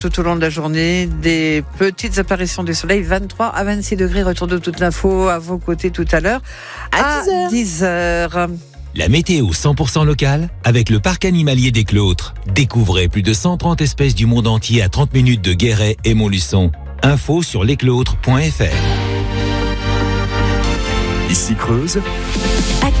Tout au long de la journée, des petites apparitions du soleil, 23 à 26 degrés. Retour de toute l'info à vos côtés tout à l'heure à 10h. La météo 100% locale avec le parc animalier des Clôtres. Découvrez plus de 130 espèces du monde entier à 30 minutes de Guéret et Montluçon. Info sur lesclôtres.fr. Ici Creuse.